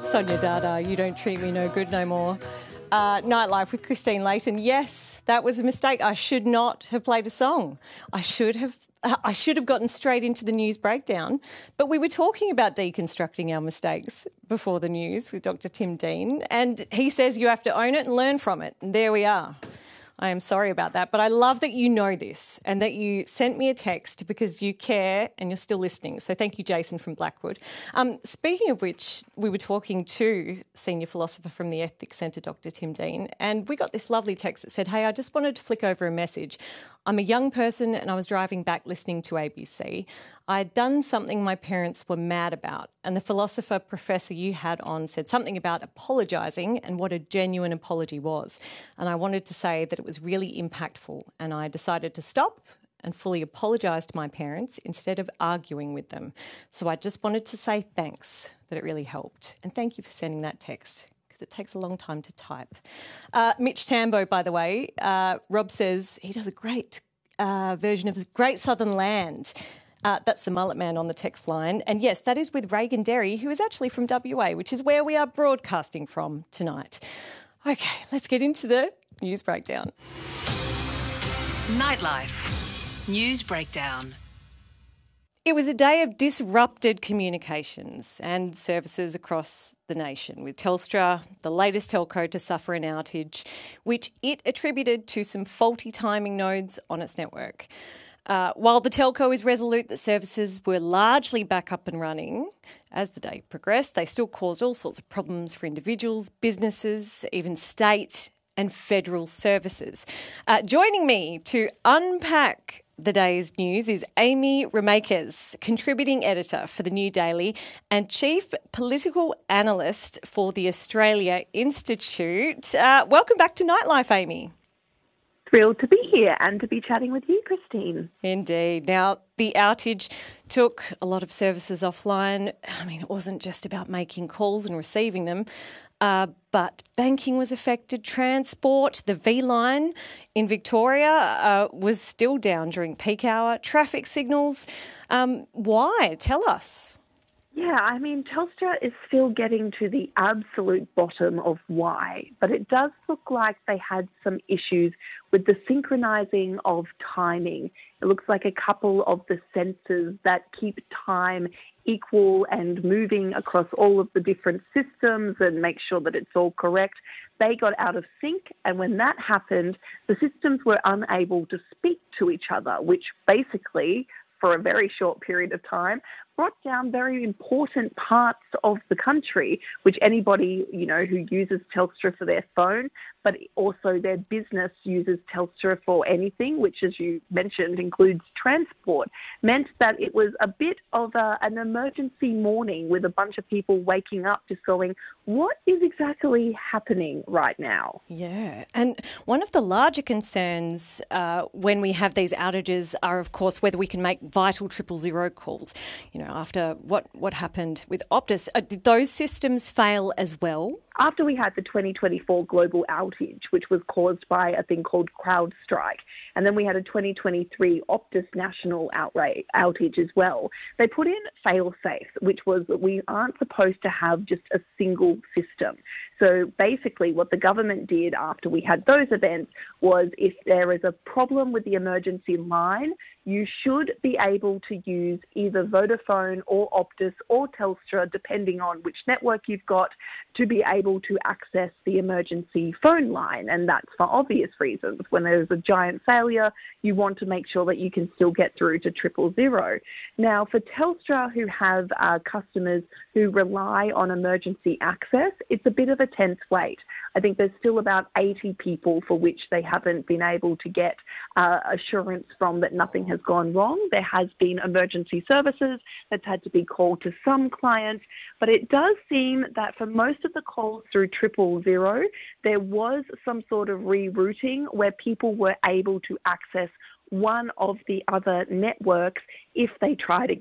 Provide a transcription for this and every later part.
Sonia Dada, You Don't Treat Me No Good No More. Nightlife with Christine Layton. Yes, that was a mistake. I should not have played a song. I should have gotten straight into the news breakdown. But we were talking about deconstructing our mistakes before the news with Dr. Tim Dean, and he says you have to own it and learn from it. And there we are. I am sorry about that, but I love that you know this and that you sent me a text because you care and you're still listening. So thank you, Jason from Blackwood. Speaking of which, we were talking to senior philosopher from the Ethics Centre, Dr. Tim Dean, and we got this lovely text that said, hey, I just wanted to flick over a message. I'm a young person and I was driving back listening to ABC. I had done something my parents were mad about, and the philosopher professor you had on said something about apologising and what a genuine apology was. And I wanted to say that it was really impactful, and I decided to stop and fully apologise to my parents instead of arguing with them. So I just wanted to say thanks, that it really helped. And thank you for sending that text. It takes a long time to type. Mitch Tambo, by the way, Rob says he does a great version of Great Southern Land. That's the Mullet Man on the text line. And yes, that is with Reagan Derry, who is actually from WA, which is where we are broadcasting from tonight. Okay, let's get into the news breakdown. Nightlife News Breakdown. It was a day of disrupted communications and services across the nation, with Telstra, the latest telco to suffer an outage, which it attributed to some faulty timing nodes on its network. While the telco is resolute that services were largely back up and running, as the day progressed, they still caused all sorts of problems for individuals, businesses, even state and federal services. Joining me to unpack the day's news is Amy Remakes, contributing editor for the New Daily and chief political analyst for the Australia Institute. Welcome back to Nightlife, Amy. Thrilled to be here and to be chatting with you, Christine. Indeed. Now, the outage took a lot of services offline. I mean, it wasn't just about making calls and receiving them, but banking was affected, transport, the V-line in Victoria was still down during peak hour, traffic signals. Why? Tell us. Yeah, I mean, Telstra is still getting to the absolute bottom of why, but it does look like they had some issues with the synchronising of timing. It looks like a couple of the sensors that keep time equal and moving across all of the different systems and make sure that it's all correct, they got out of sync. And when that happened, the systems were unable to speak to each other, which basically, for a very short period of time, brought down very important parts of the country, which anybody, who uses Telstra for their phone, but also their business uses Telstra for anything, which, as you mentioned, includes transport, meant that it was a bit of an emergency morning with a bunch of people waking up just going, what is exactly happening right now? Yeah, and one of the larger concerns when we have these outages are, of course, whether we can make vital 000 calls. After what happened with Optus, did those systems fail as well? After we had the 2024 global outage, which was caused by a thing called CrowdStrike, and then we had a 2023 Optus national outage as well, they put in fail-safes, which was that we aren't supposed to have just a single system. So basically what the government did after we had those events was if there is a problem with the emergency line, you should be able to use either Vodafone or Optus or Telstra, depending on which network you've got, to be able to access the emergency phone line. And that's for obvious reasons. When there's a giant failure, you want to make sure that you can still get through to 000. Now, for Telstra, who have customers who rely on emergency access, it's a bit of a tense wait. I think there's still about 80 people for which they haven't been able to get assurance from that nothing has gone wrong. There has been emergency services that's had to be called to some clients, but it does seem that for most of the calls through 000, there was some sort of rerouting where people were able to access one of the other networks if they tried again.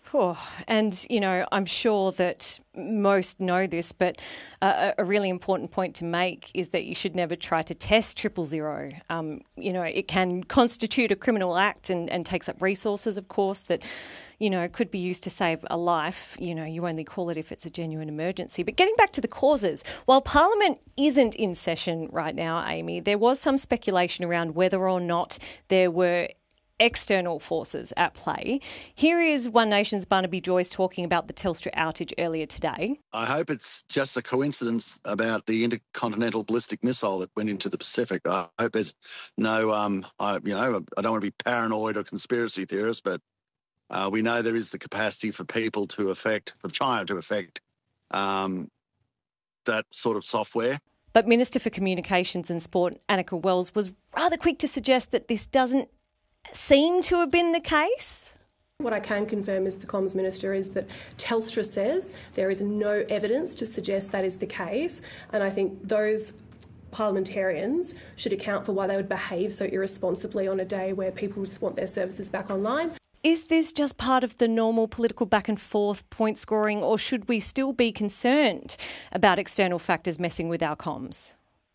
Oh, and, I'm sure that most know this, but a really important point to make is that you should never try to test 000. It can constitute a criminal act and takes up resources, of course, that, could be used to save a life. You only call it if it's a genuine emergency. But getting back to the causes, while Parliament isn't in session right now, Amy, there was some speculation around whether or not there were external forces at play. Here is One Nation's Barnaby Joyce talking about the Telstra outage earlier today. I hope it's just a coincidence about the intercontinental ballistic missile that went into the Pacific. I hope there's no, I don't want to be paranoid or conspiracy theorist, but we know there is the capacity for China to affect that sort of software. But Minister for Communications and Sport, Annika Wells, was rather quick to suggest that this doesn't seem to have been the case. What I can confirm as the Comms Minister is that Telstra says there is no evidence to suggest that is the case, and I think those parliamentarians should account for why they would behave so irresponsibly on a day where people just want their services back online. Is this just part of the normal political back and forth point scoring, or should we still be concerned about external factors messing with our comms?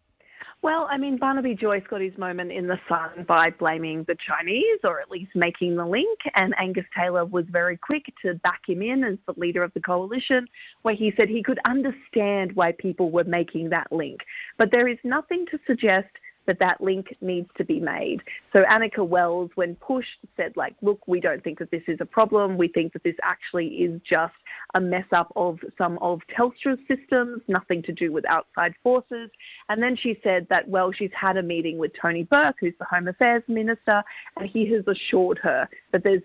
Well, Barnaby Joyce got his moment in the sun by blaming the Chinese, or at least making the link, and Angus Taylor was very quick to back him in as the leader of the coalition, where he said he could understand why people were making that link. But there is nothing to suggest that link needs to be made. So Annika Wells, when pushed, said, look, we don't think that this is a problem. We think that this actually is just a mess up of some of Telstra's systems, nothing to do with outside forces. And then she said that, she's had a meeting with Tony Burke, who's the Home Affairs Minister, and he has assured her that there's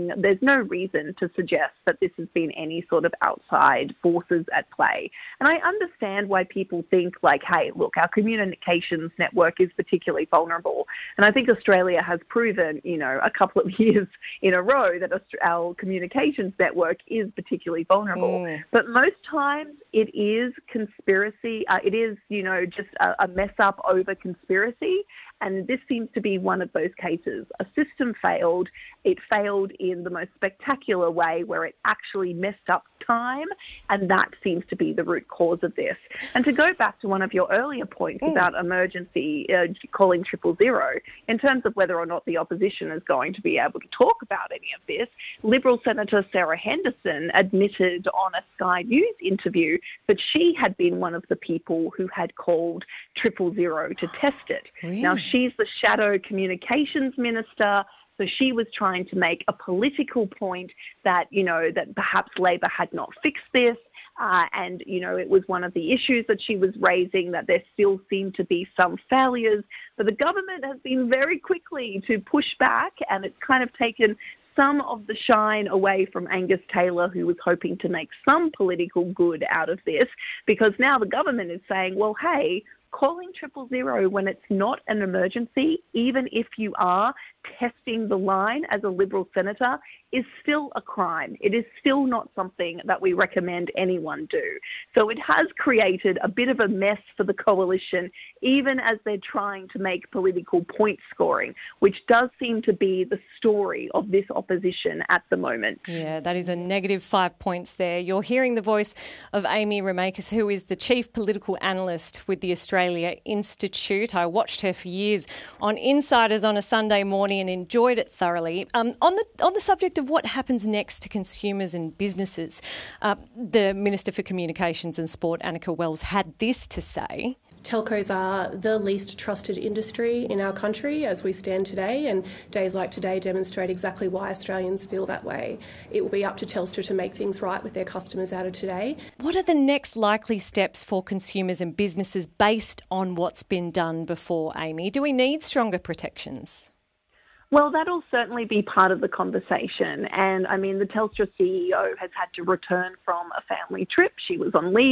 no reason to suggest that this has been any sort of outside forces at play. And I understand why people think hey, look, our communications network is particularly vulnerable. And I think Australia has proven, a couple of years in a row that our communications network is particularly vulnerable. But most times it is conspiracy. It is, just a mess up over conspiracy. And this seems to be one of those cases. A system failed. It failed in the most spectacular way, where it actually messed up time, and that seems to be the root cause of this. And to go back to one of your earlier points about emergency calling 000, in terms of whether or not the opposition is going to be able to talk about any of this, Liberal Senator Sarah Henderson admitted on a Sky News interview that she had been one of the people who had called 000 to test it. Really? Now, she's the shadow communications minister, so she was trying to make a political point that, that perhaps Labor had not fixed this. And, it was one of the issues that she was raising, that there still seemed to be some failures. But the government has been very quickly to push back, and it's kind of taken some of the shine away from Angus Taylor, who was hoping to make some political good out of this, because now the government is saying, well, hey, calling 000 when it's not an emergency, even if you are testing the line as a Liberal senator, is still a crime. It is still not something that we recommend anyone do. So it has created a bit of a mess for the coalition, even as they're trying to make political point scoring, which does seem to be the story of this opposition at the moment. Yeah, that is a negative 5 points there. You're hearing the voice of Amy Remakis, who is the Chief Political Analyst with the Australia Institute. I watched her for years on Insiders on a Sunday morning and enjoyed it thoroughly. On the subject of what happens next to consumers and businesses, the Minister for Communications and Sport, Annika Wells, had this to say. Telcos are the least trusted industry in our country as we stand today, and days like today demonstrate exactly why Australians feel that way. It will be up to Telstra to make things right with their customers out of today. What are the next likely steps for consumers and businesses based on what's been done before, Amy? Do we need stronger protections? Well, that'll certainly be part of the conversation. And the Telstra CEO has had to return from a family trip. She was on leave.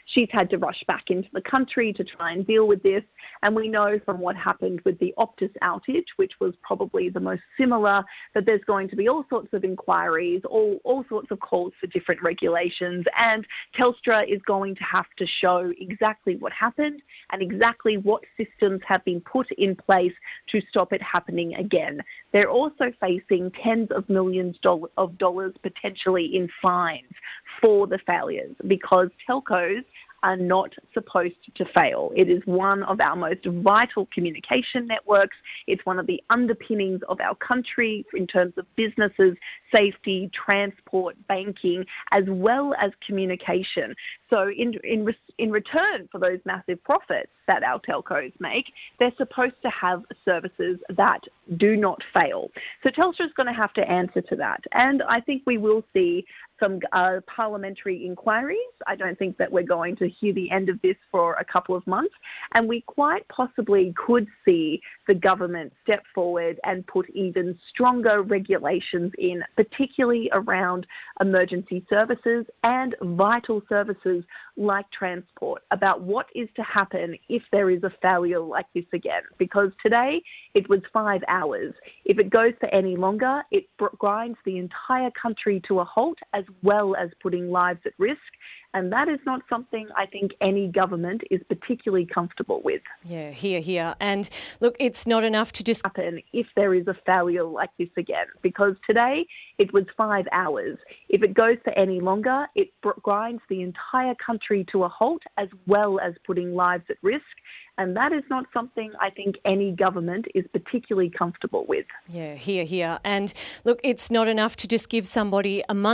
she's had to rush back into the country to try and deal with this. And we know from what happened with the Optus outage, which was probably the most similar, that there's going to be all sorts of inquiries, all sorts of calls for different regulations, and Telstra is going to have to show exactly what happened and exactly what systems have been put in place to stop it happening again. They're also facing tens of millions of dollars potentially in fines for the failures, because telcos are not supposed to fail. It is one of our most vital communication networks. It's one of the underpinnings of our country in terms of businesses, safety, transport, banking, as well as communication. So in return for those massive profits that our telcos make, they're supposed to have services that do not fail. So Telstra is going to have to answer to that. And I think we will see some parliamentary inquiries. I don't think that we're going to hear the end of this for a couple of months. And we quite possibly could see the government step forward and put even stronger regulations in, particularly around emergency services and vital services like transport, about what is to happen if there is a failure like this again. Because today it was 5 hours. If it goes for any longer, it grinds the entire country to a halt, as well as putting lives at risk. And that is not something I think any government is particularly comfortable with. Yeah, here. And look, it's not enough to just happen if there is a failure like this again. Because today it was 5 hours. If it goes for any longer, it grinds the entire country to a halt, as well as putting lives at risk. And that is not something I think any government is particularly comfortable with. Yeah, here. And look, it's not enough to just give somebody a month